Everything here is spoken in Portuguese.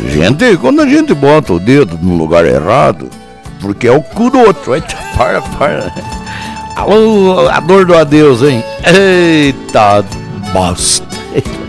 Gente, quando a gente bota o dedo no lugar errado, porque é o cu do outro. Eita, para. Alô, a dor do adeus, hein? Eita, bosta.